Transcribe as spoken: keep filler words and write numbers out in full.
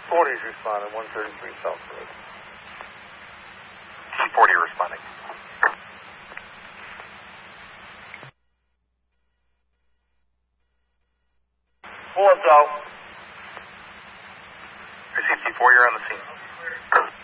forty is responding, one thirty-three South Road. C forty responding. Four's out. Received C four, you're on the scene.